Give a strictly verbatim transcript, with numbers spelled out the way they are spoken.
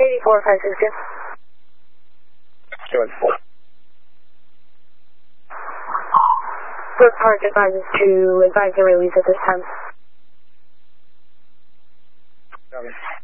eighty-four five six two. Good. Brook Park advises to advise the release at this time. Okay.